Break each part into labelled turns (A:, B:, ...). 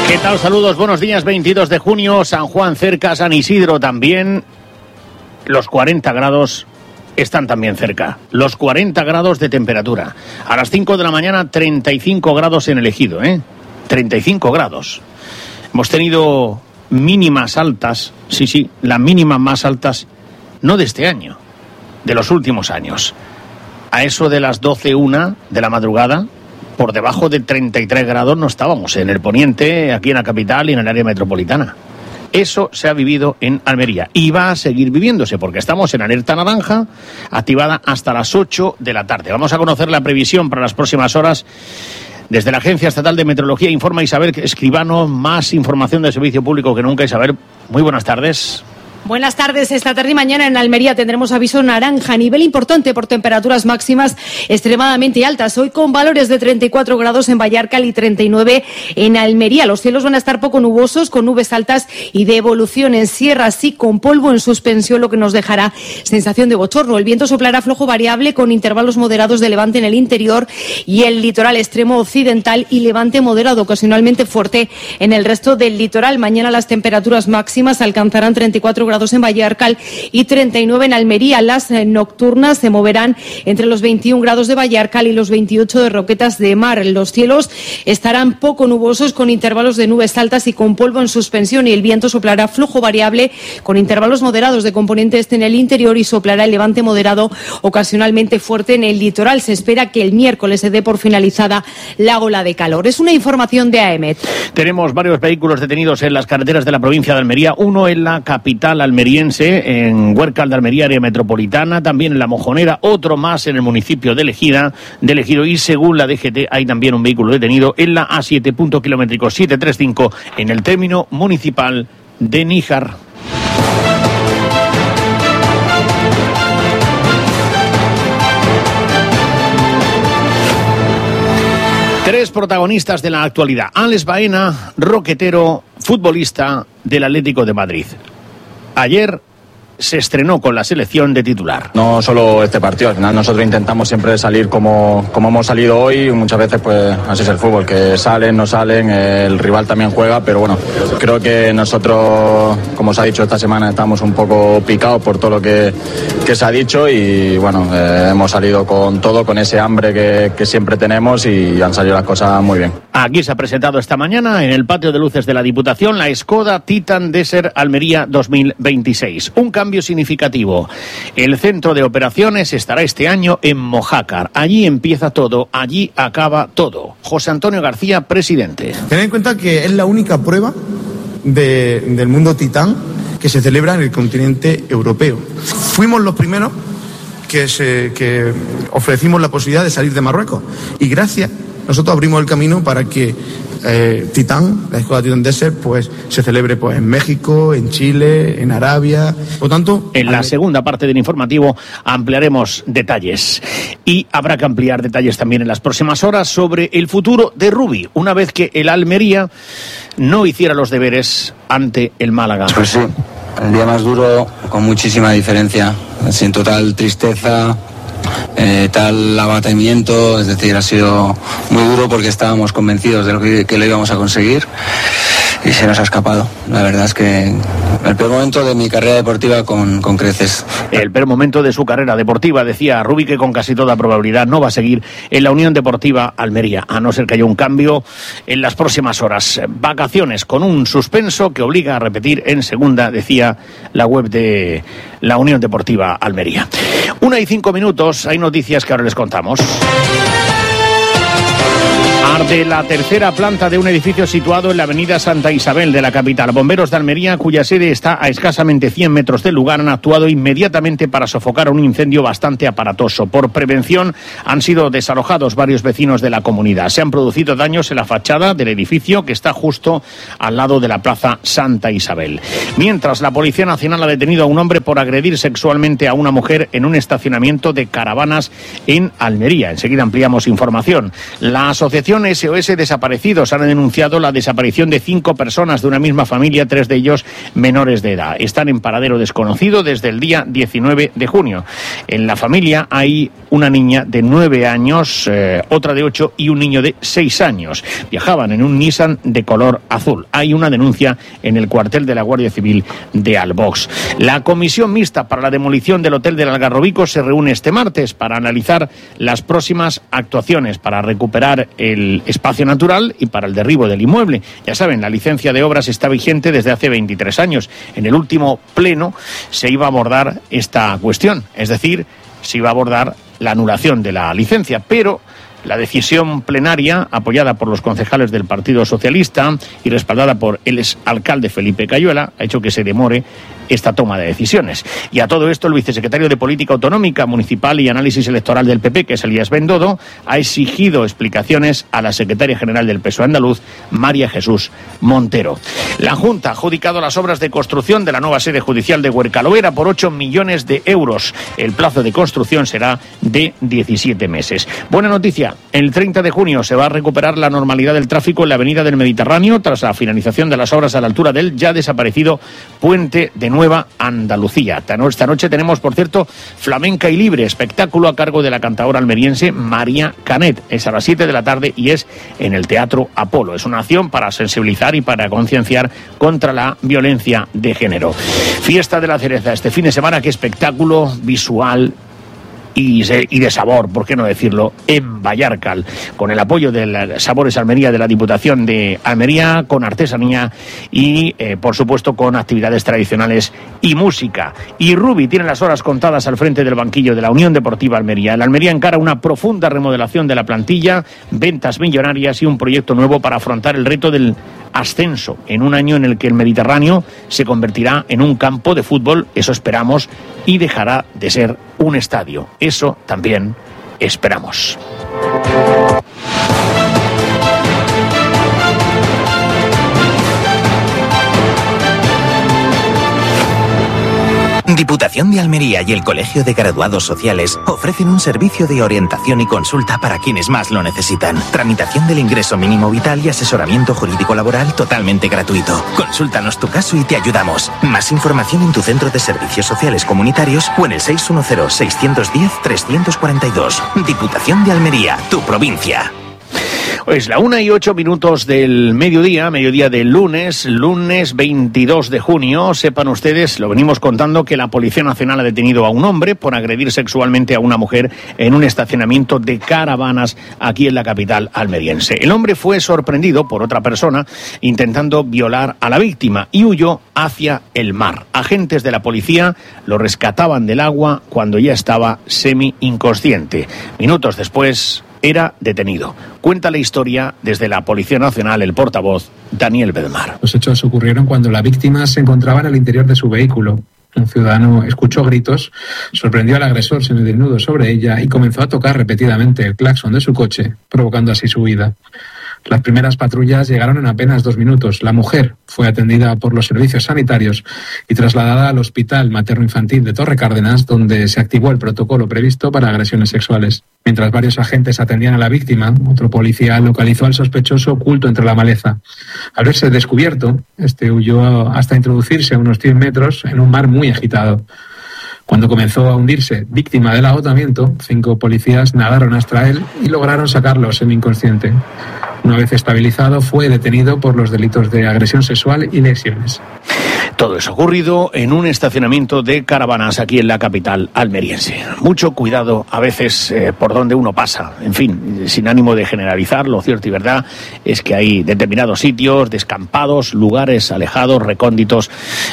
A: ¿Qué tal? Saludos, buenos días. 22 de junio, San Juan cerca, San Isidro también. Los 40 grados están también cerca. Los 40 grados de temperatura. A las 5 de la mañana, 35 grados en el Ejido, 35 grados. Hemos tenido mínimas altas, sí, las mínimas más altas, no de este año, de los últimos años. A eso de las 12:01 de la madrugada, por debajo de 33 grados no estábamos en el poniente, aquí en la capital y en el área metropolitana. Eso se ha vivido en Almería y va a seguir viviéndose porque estamos en alerta naranja, activada hasta las 8 de la tarde. Vamos a conocer la previsión para las próximas horas. Desde la Agencia Estatal de Meteorología informa Isabel Escribano, más información del servicio público que nunca. Isabel, muy buenas tardes.
B: Buenas tardes. Esta tarde y mañana en Almería tendremos aviso naranja, nivel importante por temperaturas máximas extremadamente altas. Hoy con valores de 34 grados en Vallarcal y 39 en Almería. Los cielos van a estar poco nubosos, con nubes altas y de evolución en sierra, sí, con polvo en suspensión, lo que nos dejará sensación de bochorno. El viento soplará flojo variable con intervalos moderados de levante en el interior y el litoral extremo occidental y levante moderado, ocasionalmente fuerte en el resto del litoral. Mañana las temperaturas máximas alcanzarán 34 grados en Vallarcal y 39 en Almería. Las nocturnas se moverán entre los 21 grados de Vallarcal y los 28 de Roquetas de Mar. Los cielos estarán poco nubosos con intervalos de nubes altas y con polvo en suspensión, y el viento soplará flojo variable con intervalos moderados de componente este en el interior y soplará el levante moderado ocasionalmente fuerte en el litoral. Se espera que el miércoles se dé por finalizada la ola de calor. Es una información de AEMET.
A: Tenemos varios vehículos detenidos en las carreteras de la provincia de Almería, uno en la capital almeriense, en Huércal de Almería, área metropolitana, también en La Mojonera, otro más en el municipio de Ejido, y según la DGT hay también un vehículo detenido en la A7, punto kilométrico 735, en el término municipal de Níjar. Tres protagonistas de la actualidad. Alex Baena, roquetero, futbolista del Atlético de Madrid. Ayer se estrenó con la selección de titular.
C: No solo este partido, al final nosotros intentamos siempre salir como hemos salido hoy. Muchas veces pues así es el fútbol, que salen, no salen, el rival también juega, pero bueno, creo que nosotros, como se ha dicho esta semana, estamos un poco picados por todo lo que se ha dicho y bueno, hemos salido con todo, con ese hambre que siempre tenemos, y han salido las cosas muy bien.
A: Aquí se ha presentado esta mañana en el patio de luces de la Diputación la Skoda Titan Desert Almería 2026. Un cambio significativo. El centro de operaciones estará este año en Mojácar. Allí empieza todo, allí acaba todo. José Antonio García, presidente.
D: Tened en cuenta que es la única prueba del mundo Titán que se celebra en el continente europeo. Fuimos los primeros que ofrecimos la posibilidad de salir de Marruecos, y gracias, nosotros abrimos el camino para que Titán, la Skoda Titan Desert, pues se celebre pues en México, en Chile, en Arabia. Por tanto,
A: en la segunda parte del informativo ampliaremos detalles, y habrá que ampliar detalles también en las próximas horas sobre el futuro de Rubi, una vez que el Almería no hiciera los deberes ante el Málaga.
E: Pues sí, el día más duro, con muchísima diferencia, sin total tristeza, tal abatimiento, es decir, ha sido muy duro porque estábamos convencidos de lo que lo íbamos a conseguir y se nos ha escapado. La verdad es que el peor momento de mi carrera deportiva con creces.
A: El peor momento de su carrera deportiva, decía Rubi, que con casi toda probabilidad no va a seguir en la Unión Deportiva Almería, a no ser que haya un cambio en las próximas horas. Vacaciones con un suspenso que obliga a repetir en segunda, decía la web de la Unión Deportiva Almería. 1:05, hay noticias que ahora les contamos. Arde la tercera planta de un edificio situado en la avenida Santa Isabel de la capital. Bomberos de Almería, cuya sede está a escasamente 100 metros del lugar, han actuado inmediatamente para sofocar un incendio bastante aparatoso. Por prevención han sido desalojados varios vecinos de la comunidad. Se han producido daños en la fachada del edificio, que está justo al lado de la plaza Santa Isabel. Mientras, la Policía Nacional ha detenido a un hombre por agredir sexualmente a una mujer en un estacionamiento de caravanas en Almería. Enseguida ampliamos información. La Asociación asociación SOS Desaparecidos han denunciado la desaparición de 5 personas de una misma familia, 3 de ellos menores de edad. Están en paradero desconocido desde el día 19 de junio. En la familia hay una niña de 9 años, otra de 8 y un niño de 6 años. Viajaban en un Nissan de color azul. Hay una denuncia en el cuartel de la Guardia Civil de Albox. La comisión mixta para la demolición del hotel del Algarrobico se reúne este martes para analizar las próximas actuaciones para recuperar el espacio natural y para el derribo del inmueble. Ya saben, la licencia de obras está vigente desde hace 23 años. En el último pleno se iba a abordar esta cuestión, es decir, se iba a abordar la anulación de la licencia, pero la decisión plenaria, apoyada por los concejales del Partido Socialista y respaldada por el exalcalde Felipe Cayuela, ha hecho que se demore esta toma de decisiones. Y a todo esto, el vicesecretario de Política Autonómica, Municipal y Análisis Electoral del PP, que es Elías Bendodo, ha exigido explicaciones a la secretaria general del PSOE andaluz, María Jesús Montero. La Junta ha adjudicado las obras de construcción de la nueva sede judicial de Huercaloera por 8 millones de euros. El plazo de construcción será de 17 meses. Buena noticia, el 30 de junio se va a recuperar la normalidad del tráfico en la avenida del Mediterráneo tras la finalización de las obras a la altura del ya desaparecido puente de Nueva Andalucía. Esta noche tenemos, por cierto, Flamenca y Libre, espectáculo a cargo de la cantadora almeriense María Canet. Es a las 7 de la tarde y es en el Teatro Apolo. Es una acción para sensibilizar y para concienciar contra la violencia de género. Fiesta de la Cereza este fin de semana, qué espectáculo visual y de sabor, por qué no decirlo, en Vallarcal, con el apoyo de Sabores Almería de la Diputación de Almería, con artesanía y, por supuesto, con actividades tradicionales y música. Y Rubi tiene las horas contadas al frente del banquillo de la Unión Deportiva Almería. El Almería encara una profunda remodelación de la plantilla, ventas millonarias y un proyecto nuevo para afrontar el reto del ascenso en un año en el que el Mediterráneo se convertirá en un campo de fútbol, eso esperamos, y dejará de ser un estadio. Eso también esperamos.
F: Diputación de Almería y el Colegio de Graduados Sociales ofrecen un servicio de orientación y consulta para quienes más lo necesitan. Tramitación del ingreso mínimo vital y asesoramiento jurídico laboral totalmente gratuito. Consúltanos tu caso y te ayudamos. Más información en tu centro de servicios sociales comunitarios o en el 610-610-342. Diputación de Almería, tu provincia.
A: Pues la 1:08 del mediodía del lunes 22 de junio. Sepan ustedes, lo venimos contando, que la Policía Nacional ha detenido a un hombre por agredir sexualmente a una mujer en un estacionamiento de caravanas aquí en la capital almeriense. El hombre fue sorprendido por otra persona intentando violar a la víctima y huyó hacia el mar. Agentes de la policía lo rescataban del agua cuando ya estaba semi-inconsciente. Minutos después era detenido. Cuenta la historia desde la Policía Nacional el portavoz Daniel Bedmar.
G: Los hechos ocurrieron cuando la víctima se encontraba en el interior de su vehículo. Un ciudadano escuchó gritos, sorprendió al agresor semidesnudo sobre ella y comenzó a tocar repetidamente el claxon de su coche, provocando así su huida. Las primeras patrullas llegaron en apenas 2 minutos. La mujer fue atendida por los servicios sanitarios y trasladada al Hospital Materno-Infantil de Torre Cárdenas, donde se activó el protocolo previsto para agresiones sexuales. Mientras varios agentes atendían a la víctima, otro policía localizó al sospechoso oculto entre la maleza. Al verse descubierto, este huyó hasta introducirse a unos 100 metros en un mar muy agitado. Cuando comenzó a hundirse, víctima del agotamiento, 5 policías nadaron hasta él y lograron sacarlo semi-inconsciente. Una vez estabilizado, fue detenido por los delitos de agresión sexual y lesiones.
A: Todo eso ocurrido en un estacionamiento de caravanas aquí en la capital almeriense. Mucho cuidado a veces por donde uno pasa. En fin, sin ánimo de generalizar, lo cierto y verdad es que hay determinados sitios descampados, lugares alejados, recónditos,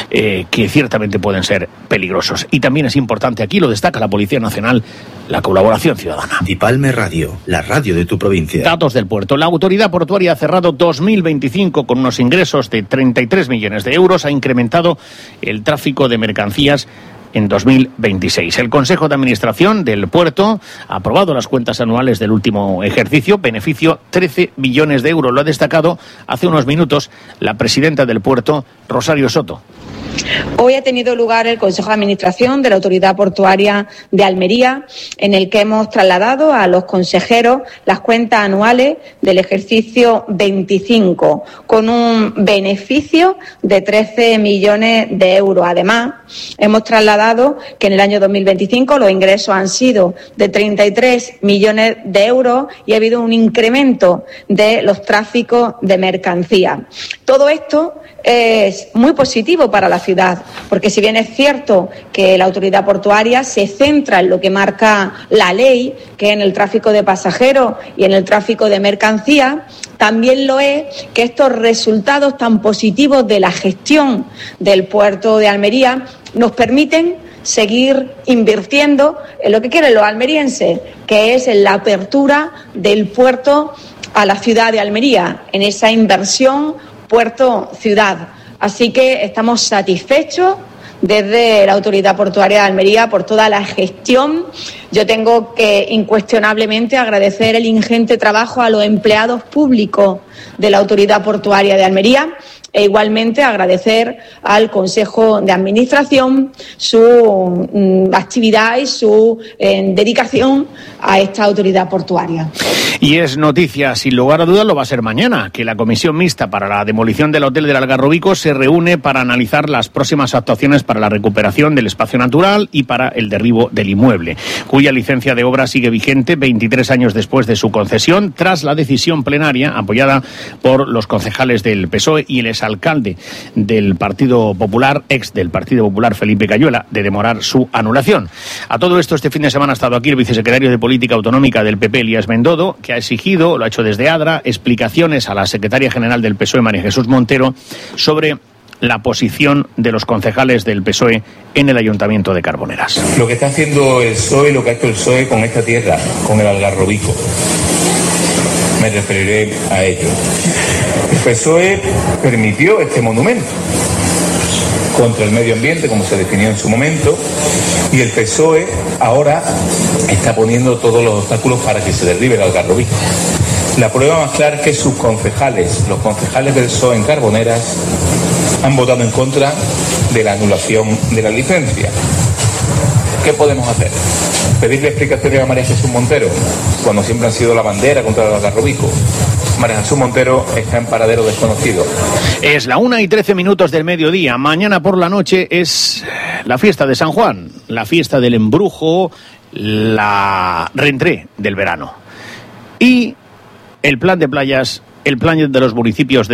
A: que ciertamente pueden ser peligrosos. Y también es importante, aquí lo destaca la Policía Nacional, la colaboración ciudadana.
H: Dipalme Radio, la radio de tu provincia.
A: Datos del puerto. La autoridad portuaria ha cerrado 2025 con unos ingresos de 33 millones de euros. Ha incrementado el tráfico de mercancías en 2026. El Consejo de Administración del puerto ha aprobado las cuentas anuales del último ejercicio, beneficio 13 millones de euros. Lo ha destacado hace unos minutos la presidenta del puerto, Rosario Soto.
I: Hoy ha tenido lugar el Consejo de Administración de la Autoridad Portuaria de Almería, en el que hemos trasladado a los consejeros las cuentas anuales del ejercicio 25, con un beneficio de 13 millones de euros. Además, hemos trasladado que en el año 2025 los ingresos han sido de 33 millones de euros y ha habido un incremento de los tráficos de mercancías. Todo esto es muy positivo para la ciudad, porque si bien es cierto que la autoridad portuaria se centra en lo que marca la ley, que es en el tráfico de pasajeros y en el tráfico de mercancías, también lo es que estos resultados tan positivos de la gestión del puerto de Almería nos permiten seguir invirtiendo en lo que quieren los almerienses, que es en la apertura del puerto a la ciudad de Almería, en esa inversión puerto-ciudad. Así que estamos satisfechos desde la Autoridad Portuaria de Almería por toda la gestión. Yo tengo que incuestionablemente agradecer el ingente trabajo a los empleados públicos de la Autoridad Portuaria de Almería e igualmente agradecer al Consejo de Administración su actividad y su dedicación a esta autoridad portuaria.
A: Y es noticia, sin lugar a dudas, lo va a ser mañana, que la Comisión Mixta para la demolición del Hotel del Algarrobico se reúne para analizar las próximas actuaciones para la recuperación del espacio natural y para el derribo del inmueble, cuya licencia de obra sigue vigente 23 años después de su concesión, tras la decisión plenaria apoyada por los concejales del PSOE y el exalcalde del Partido Popular, ex del Partido Popular, Felipe Cayuela, de demorar su anulación. A todo esto, este fin de semana ha estado aquí el vicesecretario de Política Autonómica del PP, Elías Bendodo, que ha exigido, lo ha hecho desde Adra, explicaciones a la secretaria general del PSOE, María Jesús Montero, sobre la posición de los concejales del PSOE en el Ayuntamiento de Carboneras.
J: Lo que está haciendo el PSOE, lo que ha hecho el PSOE con esta tierra, con el Algarrobico, me referiré a ello. El PSOE permitió este monumento contra el medio ambiente, como se definió en su momento, y el PSOE ahora está poniendo todos los obstáculos para que se derribe el Algarrobico. La prueba más clara es que sus concejales, los concejales del PSOE en Carboneras, han votado en contra de la anulación de la licencia. ¿Qué podemos hacer? ¿Pedirle explicaciones a María Jesús Montero, cuando siempre han sido la bandera contra el Algarrobico? María Jesús Montero está en paradero desconocido.
A: Es la 1:13 del mediodía. Mañana por la noche es la fiesta de San Juan, la fiesta del embrujo, la rentrée del verano. Y el plan de playas, el plan de los municipios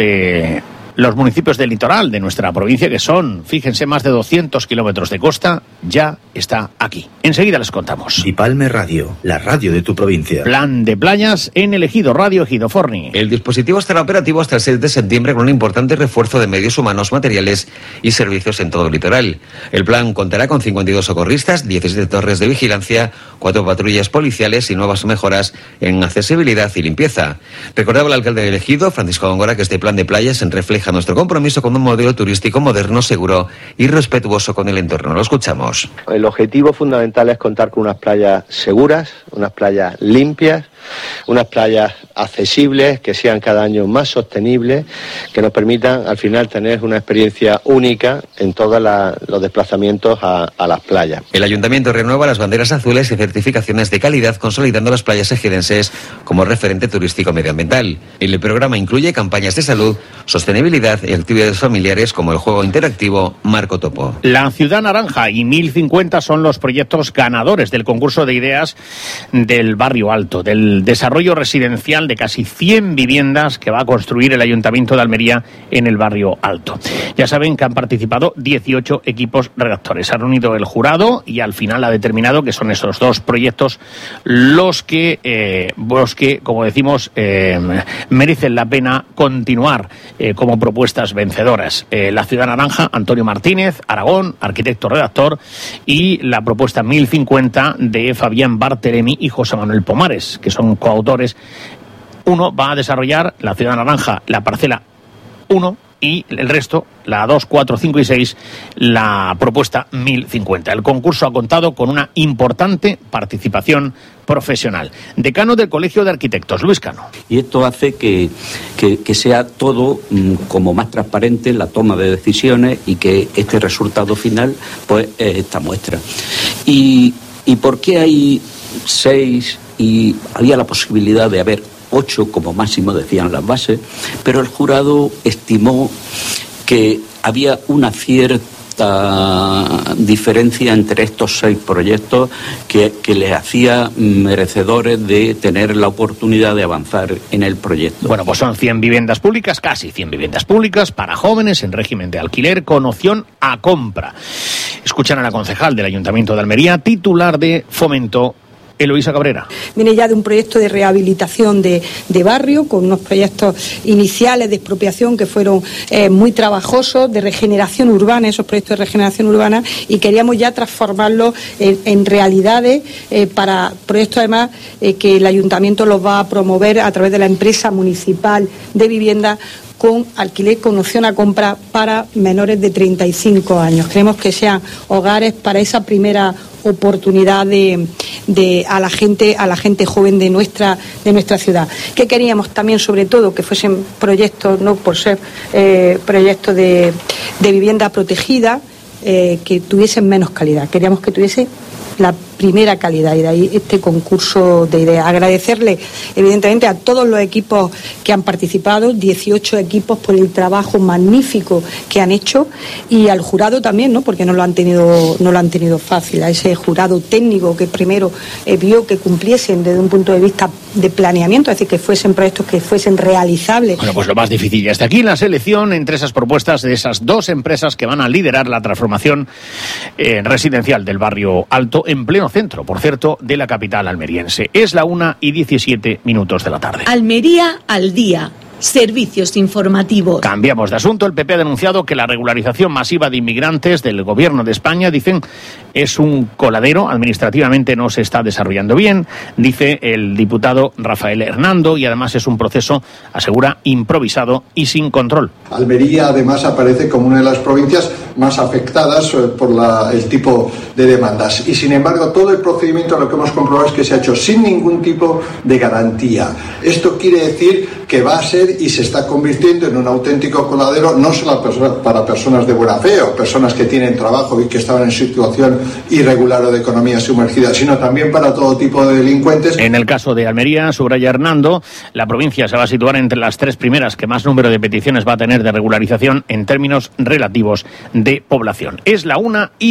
A: del litoral de nuestra provincia, que son, fíjense, más de 200 kilómetros de costa, ya está aquí. Enseguida les contamos.
H: Dipalme Radio, la radio de tu provincia.
A: Plan de playas en el Ejido, Radio Ejido Forni.
K: El dispositivo estará operativo hasta el 6 de septiembre con un importante refuerzo de medios humanos, materiales y servicios en todo el litoral. El plan contará con 52 socorristas, 17 torres de vigilancia, 4 patrullas policiales y nuevas mejoras en accesibilidad y limpieza. Recordaba el alcalde del Ejido, Francisco Góngora, que este plan de playas refleja nuestro compromiso con un modelo turístico moderno, seguro y respetuoso con el entorno. Lo escuchamos.
L: El objetivo fundamental es contar con unas playas seguras, unas playas limpias, unas playas accesibles, que sean cada año más sostenibles, que nos permitan al final tener una experiencia única en todos los desplazamientos a las playas.
K: El Ayuntamiento renueva las banderas azules y certificaciones de calidad, consolidando las playas ejidenses como referente turístico medioambiental. El programa incluye campañas de salud, sostenibilidad y actividades familiares como el juego interactivo Marco Topo.
A: La Ciudad Naranja y 1050 son los proyectos ganadores del concurso de ideas del Barrio Alto, del desarrollo residencial de casi 100 viviendas que va a construir el Ayuntamiento de Almería en el Barrio Alto. Ya saben que han participado 18 equipos redactores. Se ha reunido el jurado y al final ha determinado que son esos dos proyectos los que como decimos, merecen la pena continuar como propuestas vencedoras. La Ciudad Naranja, Antonio Martínez, Aragón, arquitecto redactor, y la propuesta 1050 de Fabián Barthelemy y José Manuel Pomares, que son coautores. Uno va a desarrollar, la Ciudad Naranja, la parcela 1, y el resto, la 2, 4, 5 y 6, la propuesta 1050. El concurso ha contado con una importante participación profesional. Decano del Colegio de Arquitectos, Luis Cano.
M: Y esto hace que sea todo como más transparente la toma de decisiones y que este resultado final pues es esta muestra. ¿Y por qué hay 6 y había la posibilidad de haber 8 como máximo, decían las bases, pero el jurado estimó que había una cierta diferencia entre estos 6 proyectos que les hacía merecedores de tener la oportunidad de avanzar en el proyecto?
A: Bueno, pues son 100 viviendas públicas, casi 100 viviendas públicas para jóvenes en régimen de alquiler con opción a compra. Escuchan a la concejal del Ayuntamiento de Almería, titular de Fomento, Eloísa Cabrera.
N: Viene ya de un proyecto de rehabilitación de barrio, con unos proyectos iniciales de expropiación que fueron muy trabajosos, de regeneración urbana, esos proyectos de regeneración urbana, y queríamos ya transformarlos en realidades para proyectos además que el Ayuntamiento los va a promover a través de la empresa municipal de vivienda con alquiler con opción a compra para menores de 35 años. Queremos que sean hogares para esa primera oportunidad a la gente joven de nuestra ciudad. ¿Qué queríamos también, sobre todo? Que fuesen proyectos, no por ser proyectos de vivienda protegida, que tuviesen menos calidad. Queríamos que tuviese la primera calidad, y de ahí este concurso de ideas. Agradecerle evidentemente a todos los equipos que han participado, 18 equipos, por el trabajo magnífico que han hecho, y al jurado también, ¿no? Porque no lo han tenido fácil, a ese jurado técnico que primero vio que cumpliesen desde un punto de vista de planeamiento, es decir, que fuesen proyectos que fuesen realizables.
A: Bueno, pues lo más difícil ya está aquí, la selección entre esas propuestas de esas 2 empresas que van a liderar la transformación residencial del barrio Alto, en pleno centro, por cierto, de la capital almeriense. Es la 1:17 de la tarde.
O: Almería al día. Servicios informativos.
A: Cambiamos de asunto. El PP ha denunciado que la regularización masiva de inmigrantes del gobierno de España, dicen, es un coladero, administrativamente no se está desarrollando bien, dice el diputado Rafael Hernando, y además es un proceso, asegura, improvisado y sin control.
P: Almería además aparece como una de las provincias más afectadas por el tipo de demandas, y sin embargo todo el procedimiento, lo que hemos comprobado, es que se ha hecho sin ningún tipo de garantía. Esto quiere decir que va a ser y se está convirtiendo en un auténtico coladero, no solo para personas de buena fe o personas que tienen trabajo y que estaban en situación irregular o de economía sumergida, sino también para todo tipo de delincuentes.
A: En el caso de Almería, subraya Hernando, la provincia se va a situar entre las 3 primeras que más número de peticiones va a tener de regularización en términos relativos de población. Es la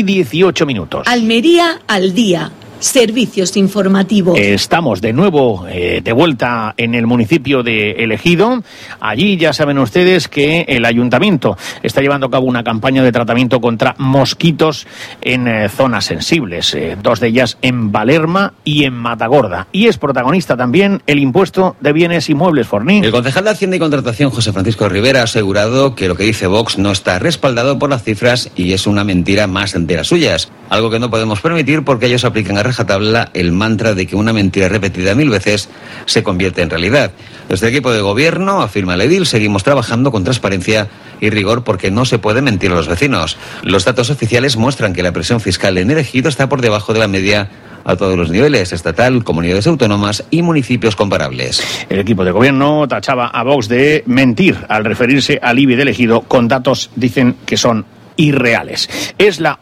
A: 1:18.
O: Almería al día. Servicios informativos.
A: Estamos de nuevo de vuelta en el municipio de El Ejido. Allí ya saben ustedes que el ayuntamiento está llevando a cabo una campaña de tratamiento contra mosquitos en zonas sensibles, 2 de ellas en Valerma y en Matagorda. Y es protagonista también el impuesto de bienes inmuebles, Forní.
K: El concejal de Hacienda y Contratación, José Francisco Rivera, ha asegurado que lo que dice Vox no está respaldado por las cifras y es una mentira más de las suyas. Algo que no podemos permitir porque ellos aplican a rajatabla el mantra de que una mentira repetida 1000 veces se convierte en realidad. Desde el equipo de gobierno, afirma el edil, seguimos trabajando con transparencia y rigor porque no se puede mentir a los vecinos. Los datos oficiales muestran que la presión fiscal en El Ejido está por debajo de la media a todos los niveles, estatal, comunidades autónomas y municipios comparables.
A: El equipo de gobierno tachaba a Vox de mentir al referirse al IBI del Ejido con datos, dicen, que son irreales. Es la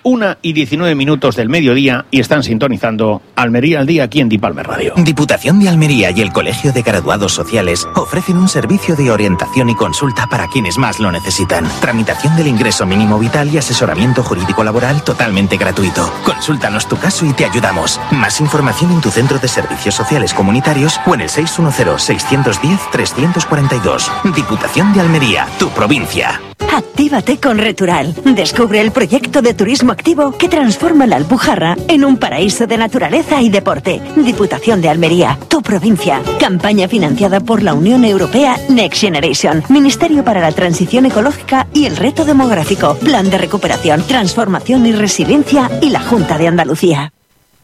A: 1:19 del mediodía y están sintonizando Almería al día aquí en Dipalmer Radio.
F: Diputación de Almería y el Colegio de Graduados Sociales ofrecen un servicio de orientación y consulta para quienes más lo necesitan. Tramitación del ingreso mínimo vital y asesoramiento jurídico laboral totalmente gratuito. Consúltanos tu caso y te ayudamos. Más información en tu centro de servicios sociales comunitarios o en el 610-610-342. Diputación de Almería, tu provincia.
Q: Actívate con Retural. Descubre el proyecto de turismo activo que transforma la Alpujarra en un paraíso de naturaleza y deporte. Diputación de Almería, tu provincia. Campaña financiada por la Unión Europea Next Generation, Ministerio para la Transición Ecológica y el Reto Demográfico, Plan de Recuperación, Transformación y Resiliencia y la Junta de Andalucía.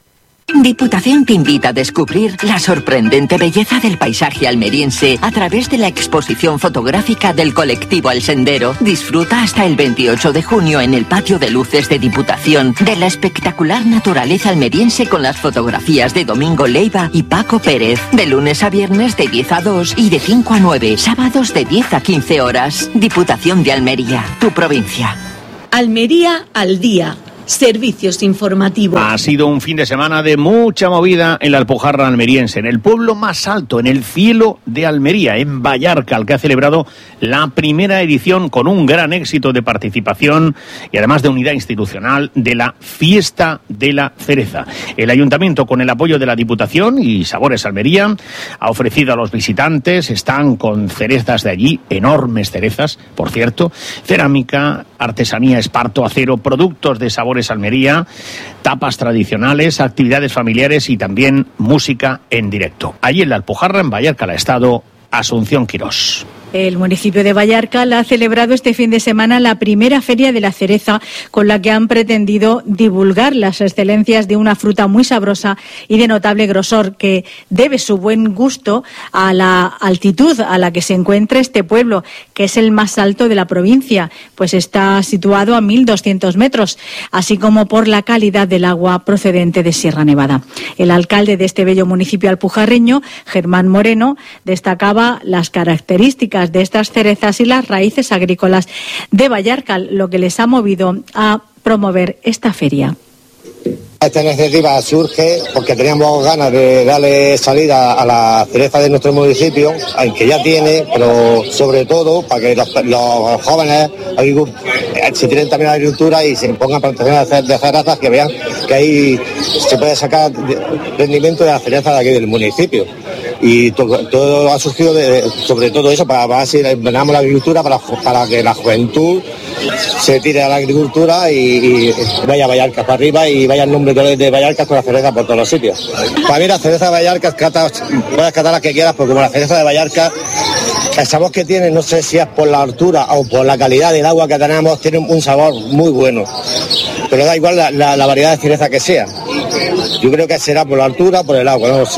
R: Diputación te invita a descubrir la sorprendente belleza del paisaje almeriense a través de la exposición fotográfica del colectivo El Sendero. Disfruta hasta el 28 de junio en el patio de luces de Diputación de la espectacular naturaleza almeriense con las fotografías de Domingo Leiva y Paco Pérez. De lunes a viernes de 10 a 2 y de 5 a 9. Sábados de 10 a 15 horas. Diputación de Almería, tu provincia.
O: Almería al día. Servicios informativos.
A: Ha sido un fin de semana de mucha movida en la Alpujarra almeriense, en el pueblo más alto, en el cielo de Almería, en Vallarcal, que ha celebrado la primera edición con un gran éxito de participación y además de unidad institucional de la Fiesta de la Cereza. El Ayuntamiento, con el apoyo de la Diputación y Sabores Almería, ha ofrecido a los visitantes, están con cerezas de allí, enormes cerezas, por cierto, cerámica, artesanía, esparto, acero, productos de Sabores Almería, tapas tradicionales, actividades familiares y también música en directo. Allí en la Alpujarra, en Vallarcal, ha estado Asunción Quirós.
S: El municipio de Vallarcal ha celebrado este fin de semana la primera Feria de la Cereza, con la que han pretendido divulgar las excelencias de una fruta muy sabrosa y de notable grosor, que debe su buen gusto a la altitud a la que se encuentra este pueblo, que es el más alto de la provincia, pues está situado a 1.200 metros, así como por la calidad del agua procedente de Sierra Nevada. El alcalde de este bello municipio alpujarreño, Germán Moreno, destacaba las características de estas cerezas y las raíces agrícolas de Vallarcal, lo que les ha movido a promover esta feria.
T: Esta iniciativa surge porque teníamos ganas de darle salida a la cereza de nuestro municipio, aunque ya tiene, pero sobre todo para que los jóvenes se tiren también a la agricultura y se pongan plantaciones de cerezas, que vean que ahí se puede sacar rendimiento de la cereza de aquí del municipio. Y todo ha surgido sobre todo eso, para si venamos la agricultura, para que la juventud se tire a la agricultura y vaya a Vallarca para arriba y vaya el nombre de Vallarca con la cereza por todos los sitios. Para mí la cereza de Vallarca, puedes catar las que quieras, porque como la cereza de Vallarca, el sabor que tiene, no sé si es por la altura o por la calidad del agua que tenemos, tiene un sabor muy bueno. Pero da igual la variedad de cereza que sea. Yo creo que será por la altura o por el agua, no lo sé.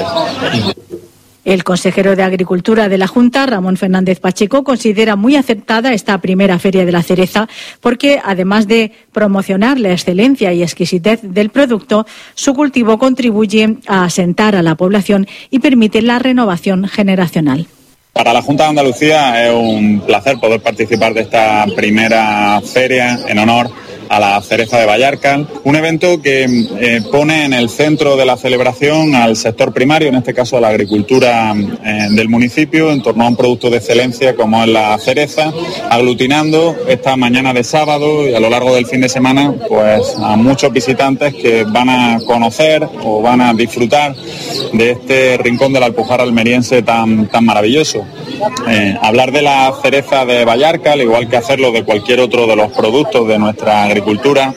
S: El consejero de Agricultura de la Junta, Ramón Fernández Pacheco, considera muy aceptada esta primera Feria de la Cereza porque, además de promocionar la excelencia y exquisitez del producto, su cultivo contribuye a asentar a la población y permite la renovación generacional.
U: Para la Junta de Andalucía es un placer poder participar de esta primera feria en honor a la cereza de Vallarcal, un evento que pone en el centro de la celebración al sector primario, en este caso a la agricultura del municipio, en torno a un producto de excelencia como es la cereza, aglutinando esta mañana de sábado y a lo largo del fin de semana pues a muchos visitantes que van a conocer o van a disfrutar de este rincón de la Alpujarra almeriense tan maravilloso. Hablar de la cereza de Vallarcal, al igual que hacerlo de cualquier otro de los productos de nuestra agricultura,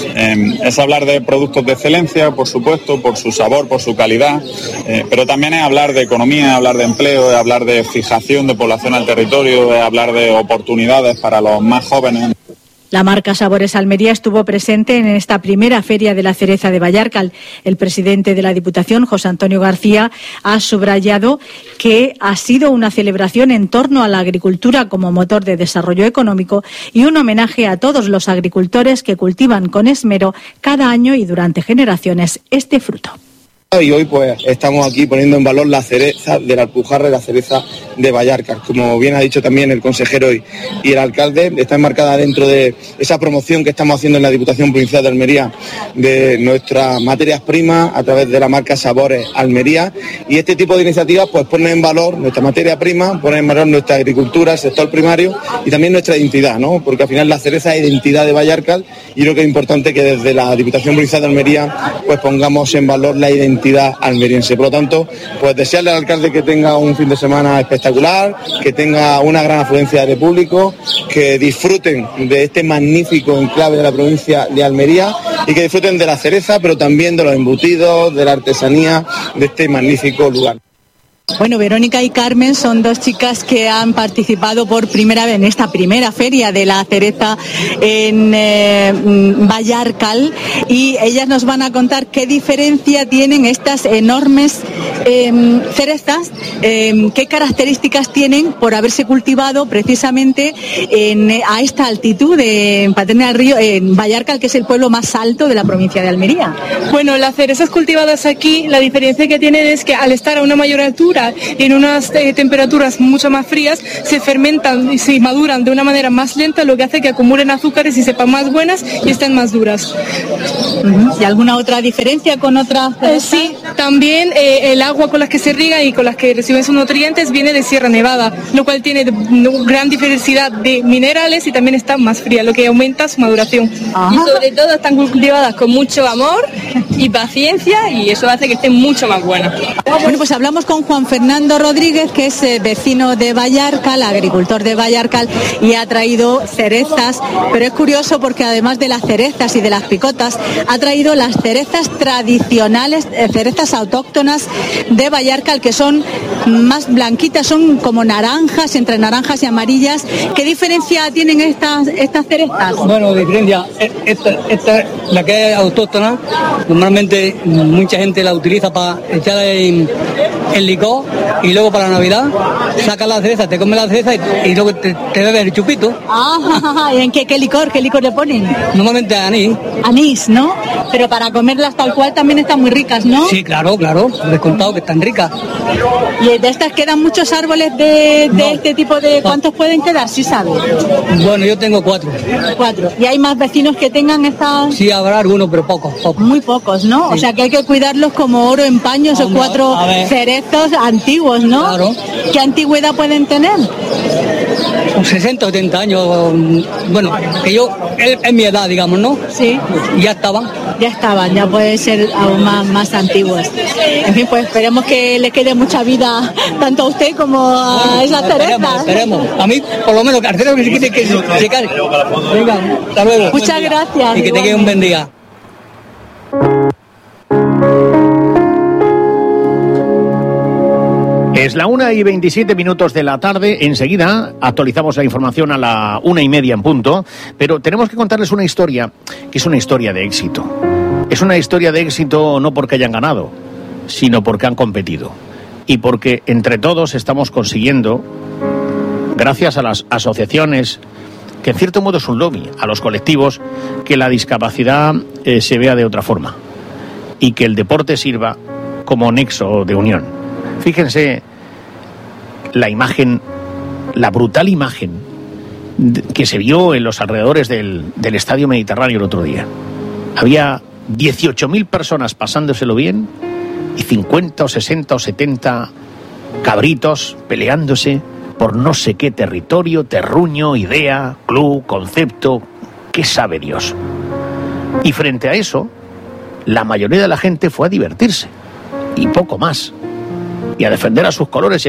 U: es hablar de productos de excelencia, por supuesto, por su sabor, por su calidad, pero también es hablar de economía, hablar de empleo, es hablar de fijación de población al territorio, es hablar de oportunidades para los más jóvenes.
S: La marca Sabores Almería estuvo presente en esta primera Feria de la Cereza de Vallarcal. El presidente de la Diputación, José Antonio García, ha subrayado que ha sido una celebración en torno a la agricultura como motor de desarrollo económico y un homenaje a todos los agricultores que cultivan con esmero cada año y durante generaciones este fruto.
T: Y hoy pues estamos aquí poniendo en valor la cereza de la Alpujarra y la cereza de Vallarcal. Como bien ha dicho también el consejero y el alcalde, está enmarcada dentro de esa promoción que estamos haciendo en la Diputación Provincial de Almería de nuestras materias primas a través de la marca Sabores Almería, y este tipo de iniciativas pues pone en valor nuestra materia prima, pone en valor nuestra agricultura, el sector primario y también nuestra identidad, ¿no? Porque al final la cereza es identidad de Vallarcal y creo que es importante que desde la Diputación Provincial de Almería pues pongamos en valor la identidad almeriense. Por lo tanto, pues desearle al alcalde que tenga un fin de semana espectacular, que tenga una gran afluencia de público, que disfruten de este magnífico enclave de la provincia de Almería y que disfruten de la cereza, pero también de los embutidos, de la artesanía de este magnífico lugar.
S: Bueno, Verónica y Carmen son dos chicas que han participado por primera vez en esta primera feria de la cereza en Vallarcal, y ellas nos van a contar qué diferencia tienen estas enormes cerezas, qué características tienen por haberse cultivado precisamente a esta altitud en Paterna del Río, en Vallarcal, que es el pueblo más alto de la provincia de Almería.
B: Bueno, las cerezas cultivadas aquí, la diferencia que tienen es que al estar a una mayor altura, en unas temperaturas mucho más frías, se fermentan y se maduran de una manera más lenta, lo que hace que acumulen azúcares y sepan más buenas y estén más duras.
S: ¿Y alguna otra diferencia con otras?
B: Sí, también el agua con las que se riega y con las que reciben sus nutrientes viene de Sierra Nevada, lo cual tiene gran diversidad de minerales y también está más fría, lo que aumenta su maduración.
V: Y sobre todo están cultivadas con mucho amor y paciencia, y eso hace que estén mucho más buenas.
S: Bueno, pues hablamos con Juan Fernando Rodríguez, que es vecino de Vallarcal, agricultor de Vallarcal, y ha traído cerezas, pero es curioso porque además de las cerezas y de las picotas, ha traído las cerezas tradicionales, cerezas autóctonas de Vallarcal, que son más blanquitas, son como naranjas, entre naranjas y amarillas. ¿Qué diferencia tienen estas cerezas?
W: Bueno, diferencia, esta, la que es autóctona, normalmente mucha gente la utiliza para echarla en licor, y luego para Navidad sacas la cereza, te comes la cereza y luego te bebes el chupito.
S: ¿Y en qué licor le ponen?
W: Normalmente anís.
S: Anís, ¿no? Pero para comerlas tal cual también están muy ricas, ¿no?
W: Sí, claro, descontado que están ricas.
S: ¿Y de estas quedan muchos árboles de este tipo de...? ¿Cuántos pueden quedar, si sabes?
W: Bueno, yo tengo 4.
S: 4. ¿Y hay más vecinos que tengan estas...?
W: Sí, habrá algunos, pero pocos.
S: Muy pocos, ¿no? Sí. O sea que hay que cuidarlos como oro en paño, esos 4 cerezos antiguos, ¿no?
W: Claro.
S: ¿Qué antigüedad pueden tener?
W: 60 o 70 años, bueno, que yo, es mi edad, digamos, ¿no?
S: Sí.
W: Y ya estaban,
S: ya pueden ser aún más antiguos. En fin, pues esperemos que le quede mucha vida tanto a usted como a esas cerezas.
W: Esperemos. A mí, por lo menos, que arcero que se quite, que se cae. Venga, hasta luego.
S: Muchas gracias.
W: Y que te quede un buen día.
A: Es la 1:27 de la tarde. Enseguida actualizamos la información a la 1:30 en punto. Pero tenemos que contarles una historia, que es una historia de éxito. Es una historia de éxito no porque hayan ganado, sino porque han competido. Y porque entre todos estamos consiguiendo, gracias a las asociaciones, que en cierto modo es un lobby, a los colectivos, que la discapacidad se vea de otra forma. Y que el deporte sirva como nexo de unión. Fíjense la imagen, la brutal imagen que se vio en los alrededores del Estadio Mediterráneo el otro día. Había 18.000 personas pasándoselo bien y 50 o 60 o 70 cabritos peleándose por no sé qué territorio, terruño, idea, club, concepto, qué sabe Dios. Y frente a eso, la mayoría de la gente fue a divertirse y poco más. Y a defender a sus colores,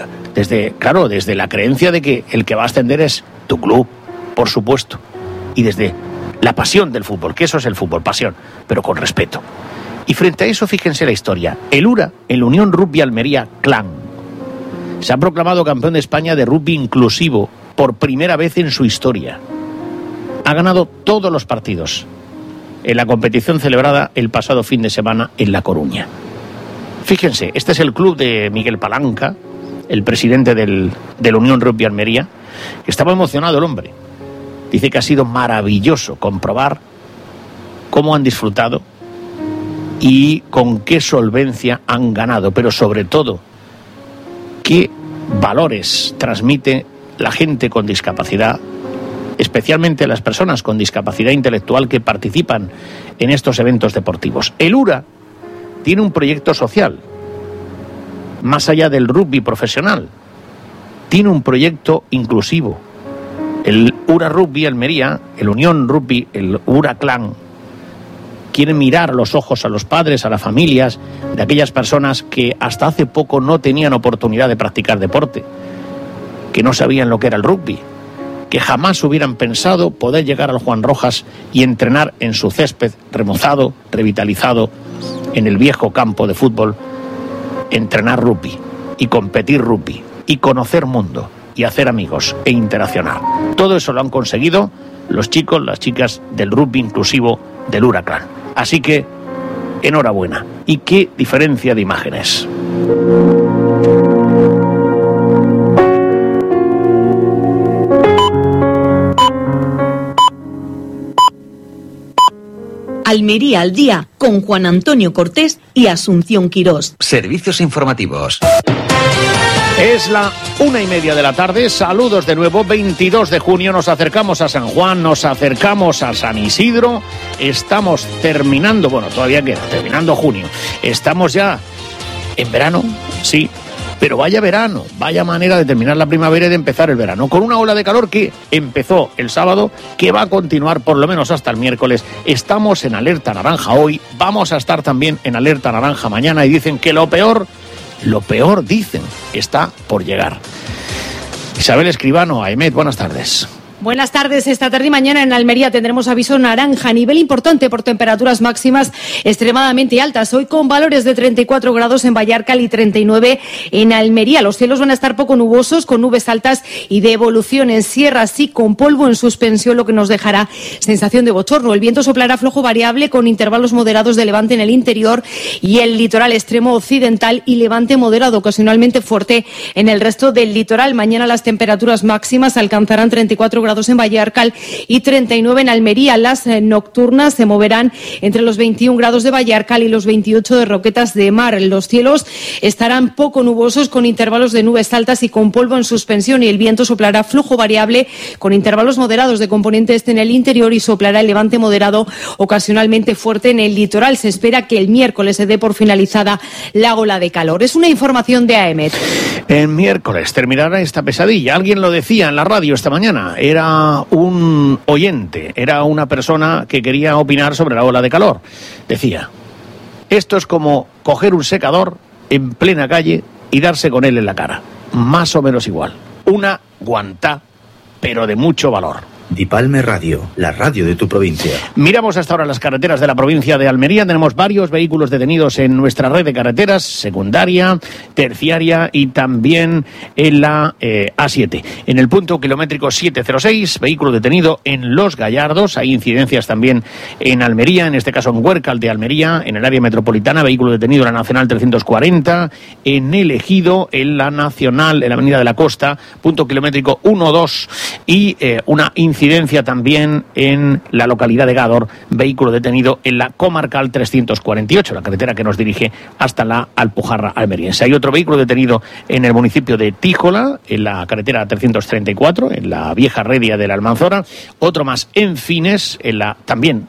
A: desde la creencia de que el que va a ascender es tu club, por supuesto, y desde la pasión del fútbol, que eso es el fútbol, pasión, pero con respeto. Y frente a eso, fíjense la historia. El URA, el Unión Rugby Almería Clan, se ha proclamado campeón de España de rugby inclusivo por primera vez en su historia. Ha ganado todos los partidos en la competición celebrada el pasado fin de semana en La Coruña. Fíjense, este es el club de Miguel Palanca, el presidente del Unión Rugby Almería, que estaba emocionado el hombre. Dice que ha sido maravilloso comprobar cómo han disfrutado y con qué solvencia han ganado, pero sobre todo, qué valores transmite la gente con discapacidad, especialmente las personas con discapacidad intelectual que participan en estos eventos deportivos. El URA tiene un proyecto social, más allá del rugby profesional. Tiene un proyecto inclusivo. El URA Rugby Almería, el Unión Rugby, el URA Clan, quiere mirar a los ojos a los padres, a las familias de aquellas personas que hasta hace poco no tenían oportunidad de practicar deporte, que no sabían lo que era el rugby, que jamás hubieran pensado poder llegar al Juan Rojas y entrenar en su césped remozado, revitalizado, en el viejo campo de fútbol, entrenar rugby. y competir rugby y conocer mundo y hacer amigos e interaccionar. Todo eso lo han conseguido los chicos, las chicas del rugby inclusivo del Huracán. Así que, enhorabuena. Y qué diferencia de imágenes.
O: Almería al día con Juan Antonio Cortés y Asunción Quirós.
K: Servicios informativos.
A: Es la 1:30 de la tarde. Saludos de nuevo. 22 de junio. Nos acercamos a San Juan, nos acercamos a San Isidro. Estamos terminando, bueno, todavía queda, terminando junio. Estamos ya en verano, sí. Pero vaya verano, vaya manera de terminar la primavera y de empezar el verano. Con una ola de calor que empezó el sábado, que va a continuar por lo menos hasta el miércoles. Estamos en alerta naranja hoy, vamos a estar también en alerta naranja mañana y dicen que lo peor dicen, está por llegar. Isabel Escribano, AEMET, buenas tardes.
C: Buenas tardes. Esta tarde y mañana en Almería tendremos aviso naranja a nivel importante por temperaturas máximas extremadamente altas. Hoy con valores de 34 grados en Vallarcal y 39 en Almería. Los cielos van a estar poco nubosos, con nubes altas y de evolución en sierras y con polvo en suspensión, lo que nos dejará sensación de bochorno. El viento soplará flojo variable con intervalos moderados de levante en el interior y el litoral extremo occidental y levante moderado ocasionalmente fuerte en el resto del litoral. Mañana las temperaturas máximas alcanzarán 34 grados en Vallarcal y 39 en Almería. Las nocturnas se moverán entre los 21 grados de Vallarcal y los 28 de Roquetas de Mar. Los cielos estarán poco nubosos con intervalos de nubes altas y con polvo en suspensión y el viento soplará flujo variable con intervalos moderados de componente este en el interior y soplará el levante moderado ocasionalmente fuerte en el litoral. Se espera que el miércoles se dé por finalizada la ola de calor. Es una información de AEMET.
A: El miércoles terminará esta pesadilla. Alguien lo decía en la radio esta mañana. Era un oyente, era una persona que quería opinar sobre la ola de calor. Decía, esto es como coger un secador en plena calle y darse con él en la cara. Más o menos igual. Una guantá, pero de mucho valor.
H: Dipalme Radio, la radio de tu provincia.
A: Miramos hasta ahora las carreteras de la provincia de Almería. Tenemos varios vehículos detenidos en nuestra red de carreteras, secundaria, terciaria y también en la A7. En el punto kilométrico 706, vehículo detenido en Los Gallardos. Hay incidencias también en Almería, en este caso en Huércal de Almería, en el área metropolitana, vehículo detenido en la Nacional 340, en El Ejido, en la Nacional, en la Avenida de la Costa, punto kilométrico 12 y una incidencia también en la localidad de Gádor, vehículo detenido en la Comarcal 348, la carretera que nos dirige hasta la Alpujarra almeriense. Hay otro vehículo detenido en el municipio de Tíjola, en la carretera 334, en la vieja Redia de la Almanzora, otro más en Fines, en la también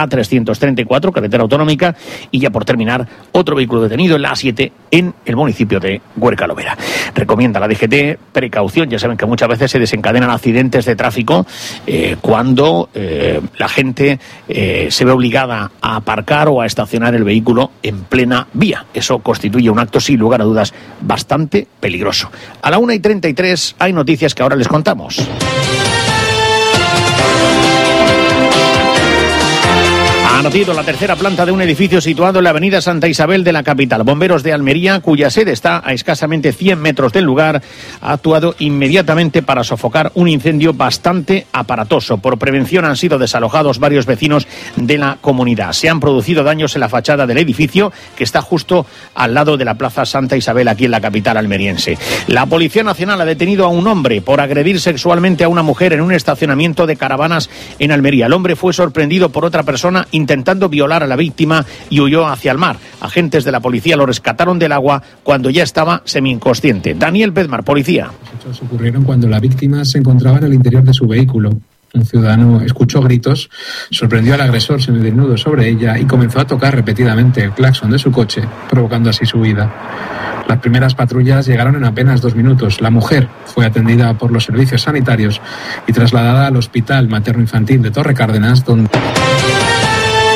A: A334, carretera autonómica, y ya por terminar, otro vehículo detenido en la A7 en el municipio de Huércal-Overa. Recomienda la DGT precaución. Ya saben que muchas veces se desencadenan accidentes de tráfico cuando la gente se ve obligada a aparcar o a estacionar el vehículo en plena vía. Eso constituye un acto, sin lugar a dudas, bastante peligroso. A la 1:33 hay noticias que ahora les contamos. Ha ardido la tercera planta de un edificio situado en la avenida Santa Isabel de la capital. Bomberos de Almería, cuya sede está a escasamente 100 metros del lugar, ha actuado inmediatamente para sofocar un incendio bastante aparatoso. Por prevención han sido desalojados varios vecinos de la comunidad. Se han producido daños en la fachada del edificio, que está justo al lado de la Plaza Santa Isabel, aquí en la capital almeriense. La Policía Nacional ha detenido a un hombre por agredir sexualmente a una mujer en un estacionamiento de caravanas en Almería. El hombre fue sorprendido por otra persona intentando violar a la víctima y huyó hacia el mar. Agentes de la policía lo rescataron del agua cuando ya estaba semi-inconsciente. Daniel Bedmar, policía.
G: Los hechos ocurrieron cuando la víctima se encontraba en el interior de su vehículo. Un ciudadano escuchó gritos, sorprendió al agresor semidesnudo sobre ella y comenzó a tocar repetidamente el claxon de su coche, provocando así su huida. Las primeras patrullas llegaron en apenas 2 minutos. La mujer fue atendida por los servicios sanitarios y trasladada al Hospital Materno Infantil de Torre Cárdenas, donde...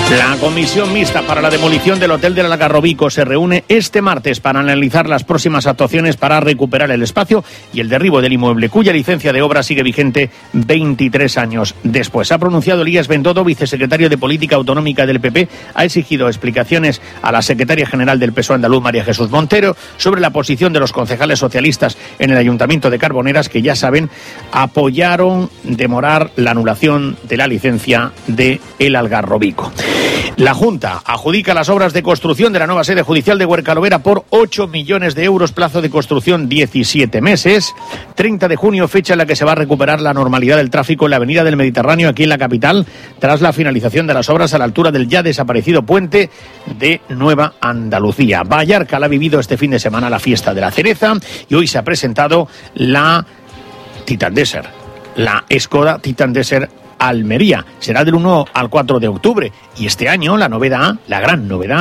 A: La comisión mixta para la demolición del Hotel del Algarrobico se reúne este martes para analizar las próximas actuaciones para recuperar el espacio y el derribo del inmueble, cuya licencia de obra sigue vigente 23 años después. Ha pronunciado Elías Bendodo, vicesecretario de Política Autonómica del PP, ha exigido explicaciones a la secretaria general del PSOE andaluz, María Jesús Montero, sobre la posición de los concejales socialistas en el Ayuntamiento de Carboneras, que ya saben, apoyaron demorar la anulación de la licencia de El Algarrobico. La Junta adjudica las obras de construcción de la nueva sede judicial de Huercalovera por 8 millones de euros, plazo de construcción 17 meses. 30 de junio, fecha en la que se va a recuperar la normalidad del tráfico en la avenida del Mediterráneo aquí en la capital, tras la finalización de las obras a la altura del ya desaparecido puente de Nueva Andalucía. Vallarcal ha vivido este fin de semana la fiesta de la cereza y hoy se ha presentado la Titan Desert, la Skoda Titan Desert Almería. Será del 1 al 4 de octubre. Y este año la novedad, la gran novedad,